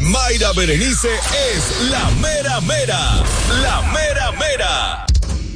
Mayra Berenice es la mera mera. La mera mera.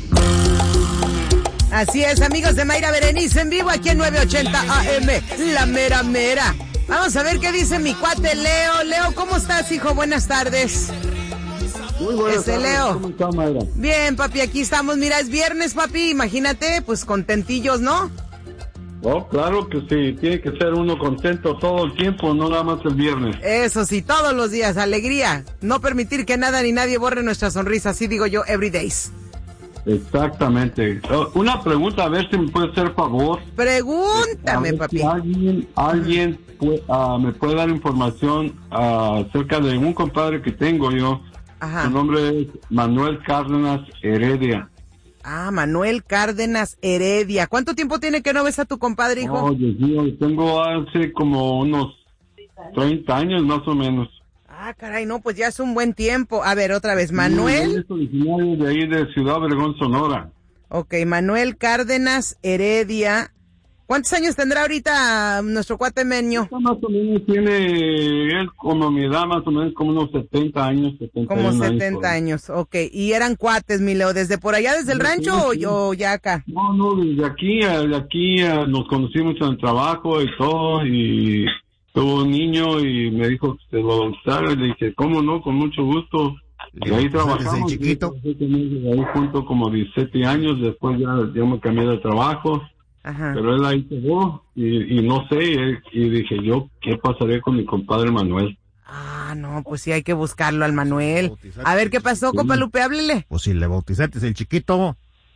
Así es, amigos de Mayra Berenice en vivo aquí en 980 AM, la mera mera. Vamos a ver qué dice mi cuate Leo. Leo, ¿cómo estás, hijo? Buenas tardes. Muy buenas tardes. Leo. ¿Cómo está, Mayra? Bien, papi, aquí estamos. Mira, es viernes, papi. Imagínate, pues contentillos, ¿no? Oh, claro que sí. Tiene que ser uno contento todo el tiempo, no nada más el viernes. Eso sí, todos los días, alegría. No permitir que nada ni nadie borre nuestra sonrisa, así digo yo, every days. Exactamente. Una pregunta, a ver si me puede hacer favor. Pregúntame, papi. Si alguien me puede dar información acerca de un compadre que tengo yo. Ajá. Su nombre es Manuel Cárdenas Heredia. Ah, Manuel Cárdenas Heredia. ¿Cuánto tiempo tiene que no ves a tu compadre, hijo? Oh, Dios mío, tengo hace como unos 30 años más o menos. Ah, caray, no, pues ya es un buen tiempo. A ver, otra vez, Manuel. Es originario de ahí de Ciudad Obregón, Sonora. Ok, Manuel Cárdenas Heredia. ¿Cuántos años tendrá ahorita nuestro cuate Meño? Más o menos tiene, él como mi edad, más o menos como unos 70 años, 71 Como 70 años. años, ok. ¿Y eran cuates, mi Leo, desde por allá, desde el rancho o ya acá? No, desde aquí nos conocimos en el trabajo y todo, y tuvo un niño y me dijo que se lo bautizara, y le dije, ¿cómo no? Con mucho gusto. Y ahí trabajamos. Desde chiquito. Ahí junto como 17 años, después ya me cambié de trabajo. Ajá. Pero él ahí quedó y no sé, y dije yo, ¿qué pasaría con mi compadre Manuel? Ah, no, pues sí hay que buscarlo al Manuel. A ver, ¿qué pasó, compa Lupe? Háblele. Pues si le bautizaste el chiquito.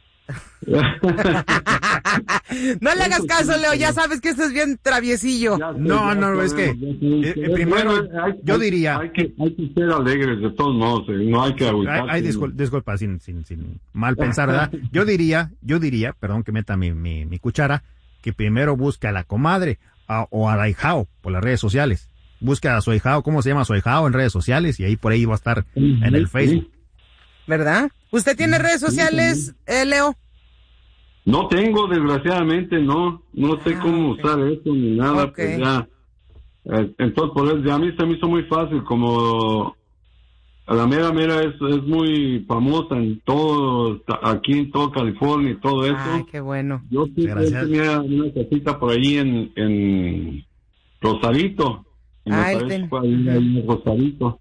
No le hagas caso, Leo, ya sabes que esto es bien traviesillo. No, es que primero yo diría... Hay que ser alegres de todos modos, no hay que agüitarse. Disculpa, sin mal pensar, ¿verdad? Yo diría, perdón que meta mi cuchara, que primero busque a la comadre o al ahijao por las redes sociales. Busca a su ahijao, ¿cómo se llama su ahijao en redes sociales? Y ahí por ahí va a estar en el Facebook. ¿Verdad? ¿Usted tiene redes sociales, Leo? No tengo, desgraciadamente, no sé cómo usar eso ni nada, pues ya. Entonces, por eso, ya a mí se me hizo muy fácil, como la mera es muy famosa en todo, aquí en todo California y todo eso. Ay, qué bueno. Yo sí tenía una casita por ahí en Rosarito. En Rosarito.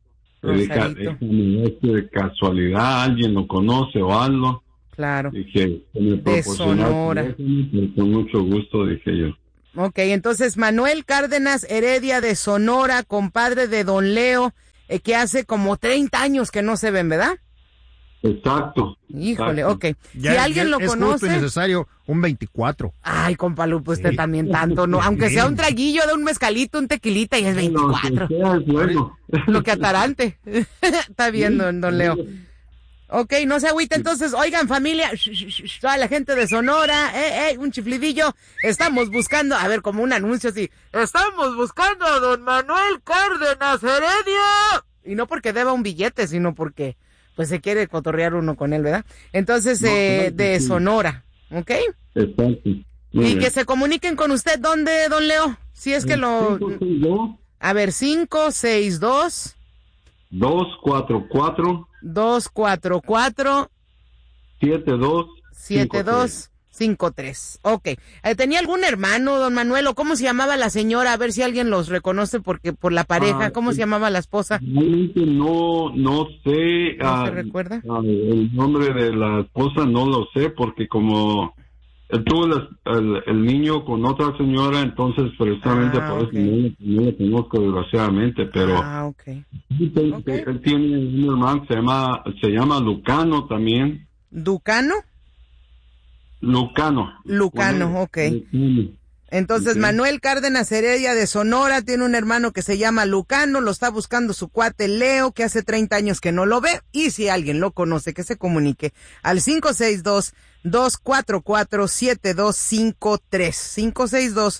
De casualidad alguien lo conoce o algo. Claro. Dije, de Sonora. Con mucho gusto, dije yo. Ok, entonces Manuel Cárdenas Heredia de Sonora, compadre de Don Leo, que hace como 30 años que no se ven, ¿verdad? Exacto. Híjole, exacto. Ok. Si alguien lo conoce... Es justo y necesario un 24. Ay, compa Lupe, usted también tanto, ¿no? Aunque sea un traguillo de un mezcalito, un tequilita y es 24. Bueno. Lo que atarante. Está bien, don Leo. Ok, no se agüita entonces. Oigan, familia, toda la gente de Sonora, un chiflidillo. Estamos buscando, a ver, como un anuncio así. Estamos buscando a don Manuel Cárdenas Heredia. Y no porque deba un billete, sino porque, pues, se quiere cotorrear uno con él, ¿verdad? Entonces, de Sonora, ¿ok? Exacto. Y que se comuniquen con usted, ¿dónde, don Leo? Si es que lo... 562. A ver, 562... 244 7253. Ok. ¿Tenía algún hermano, don Manuel, o cómo se llamaba la señora? A ver si alguien los reconoce porque por la pareja. ¿Cómo se llamaba la esposa? Realmente no sé. ¿No se recuerda? El nombre de la esposa no lo sé porque como él tuvo el niño con otra señora, entonces precisamente por eso no lo conozco desgraciadamente, pero okay. Él tiene un hermano que se llama Lucano también. ¿Ducano? Lucano, ok. Entonces, Manuel Cárdenas Heredia de Sonora tiene un hermano que se llama Lucano, lo está buscando su cuate Leo, que hace 30 años que no lo ve, y si alguien lo conoce, que se comunique al 562-244-7253.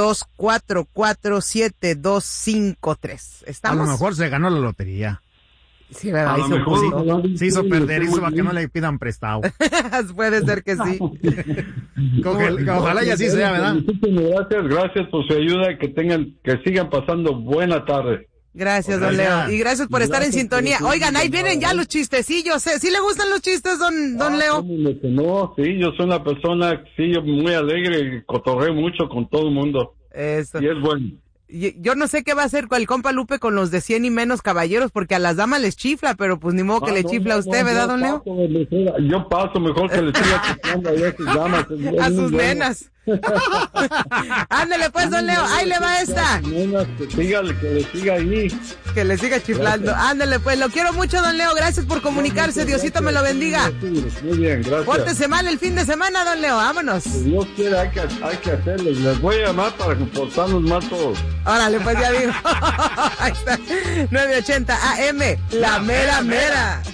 562-244-7253. ¿Estamos? A lo mejor se ganó la lotería. Sí, ¿verdad? Se hizo perder, hizo para que no le pidan prestado. Puede ser que sí. Ojalá y así sea, ¿verdad? Gracias por su ayuda, que sigan pasando buena tarde. Gracias, don Leo. Y gracias por estar en sintonía. Oigan, ahí vienen ya los chistecillos. ¿Sí le gustan los chistes, don Leo? No, sí, yo soy una persona, sí, yo muy alegre, cotorreo mucho con todo el mundo. Eso. Y es bueno. Yo no sé qué va a hacer con el compa Lupe con los de 100 y menos caballeros, porque a las damas les chifla, pero pues ni modo que le chifla a usted, ¿verdad, don Leo? Yo paso mejor que le siga chiflando a esas damas. A sus nenas. Ándale pues, don Leo, ahí le va esta. Que le siga ahí. Que le siga chiflando. Ándale pues, lo quiero mucho, don Leo, gracias por comunicarse, Diosito me lo bendiga. Muy bien, gracias. Pórtese mal el fin de semana, don Leo, vámonos. Si Dios quiere, hay que hacerlo. Les voy a llamar para portarnos mal todos. Órale, pues ya digo. Ahí está, 980 AM, la mera mera.